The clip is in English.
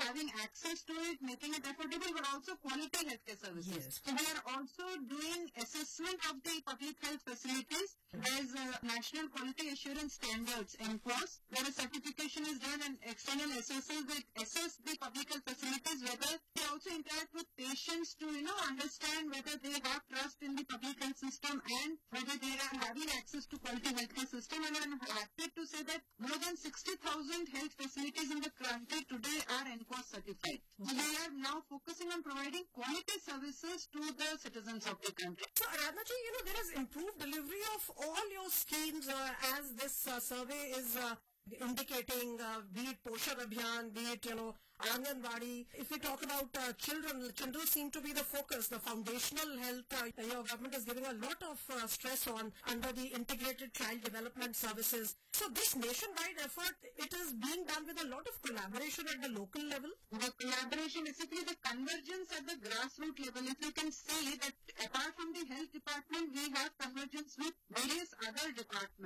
having access to it, making it affordable, but also quality healthcare services. Yes. So we are also doing assessment of the public health facilities. There's National Quality Assurance Standards NQAS, where a certification is done and external assessors will assess the public health facilities, whether they also interact with patients to, understand whether they have trust in the public health system and whether they are having access to quality healthcare system. And I'm happy to say that more than 60,000 health facilities in the country today are NQAS certified. So they are now focusing on providing quality services to the citizens of the country. So, Aradhana ji, there is improved delivery of all your schemes as this survey is indicating, be it Poshan Abhiyan, be it, Anganwadi. If we talk about children seem to be the focus, the foundational health. Your government is giving a lot of stress on under the integrated child development services. So this nationwide effort, it is being done with a lot of collaboration at the local level. The collaboration, basically the convergence at the grassroots level. If you can see that apart from the health department, we have convergence with various other departments.